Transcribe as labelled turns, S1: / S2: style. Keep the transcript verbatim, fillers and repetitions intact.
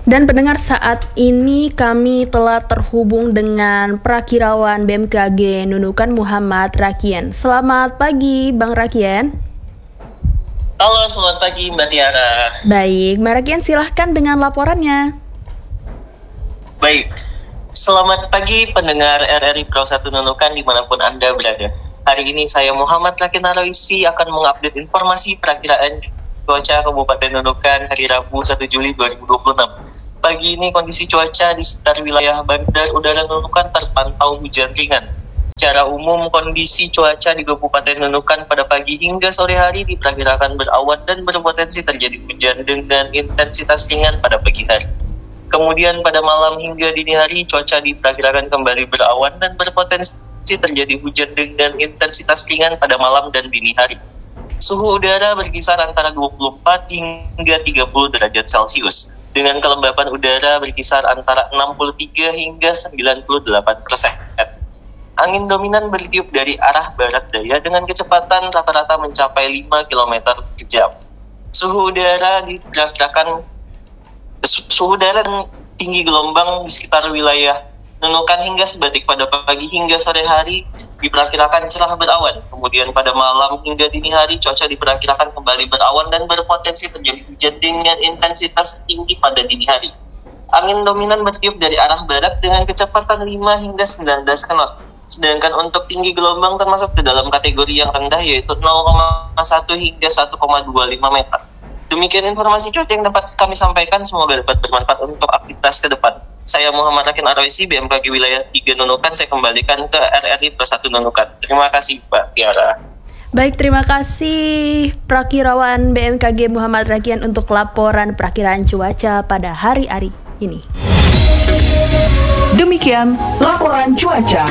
S1: Dan pendengar, saat ini kami telah terhubung dengan Prakirawan B M K G Nunukan Muhammad Rakian. Selamat pagi Bang Rakian.
S2: Halo, selamat pagi Mbak Tiara.
S1: Baik, Mbak Rakian silahkan dengan laporannya.
S2: Baik, selamat pagi pendengar R R I Pro satu Nunukan dimanapun Anda berada. Hari ini saya Muhammad Rakian Aroisi akan mengupdate informasi perakiraan cuaca Kabupaten Nunukan hari Rabu satu Juli dua ribu dua puluh enam. Pagi ini kondisi cuaca di sekitar wilayah Bandar Udara Nunukan terpantau hujan ringan. Secara umum kondisi cuaca di Kabupaten Nunukan pada pagi hingga sore hari diperkirakan berawan dan berpotensi terjadi hujan dengan intensitas ringan pada pagi hari. Kemudian pada malam hingga dini hari cuaca diperkirakan kembali berawan dan berpotensi terjadi hujan dengan intensitas ringan pada malam dan dini hari. Suhu udara berkisar antara dua puluh empat hingga tiga puluh derajat Celcius, dengan kelembapan udara berkisar antara enam puluh tiga hingga sembilan puluh delapan persen. Angin dominan bertiup dari arah barat daya dengan kecepatan rata-rata mencapai lima kilometer per jam. Suhu udara diperkirakan suhu udara dan tinggi gelombang di sekitar wilayah Nunukan hingga sebalik pada pagi hingga sore hari diperkirakan cerah berawan. Kemudian pada malam hingga dini hari cuaca diperkirakan kembali berawan dan berpotensi terjadi hujan dengan intensitas tinggi pada dini hari. Angin dominan bertiup dari arah barat dengan kecepatan lima hingga sembilan belas knot. Sedangkan untuk tinggi gelombang termasuk ke dalam kategori yang rendah yaitu nol koma satu hingga satu koma dua lima meter. Demikian informasi cuaca yang dapat kami sampaikan, semoga dapat bermanfaat untuk aktivitas ke depan. Saya Muhammad Rakian Aroisi, B M K G Wilayah tiga Nunukan, saya kembalikan ke R R I Pro satu Nunukan. Terima kasih Mbak Tiara.
S1: Baik, terima kasih Prakirawan B M K G Muhammad Rakian untuk laporan perakiraan cuaca pada hari-hari ini.
S3: Demikian laporan cuaca.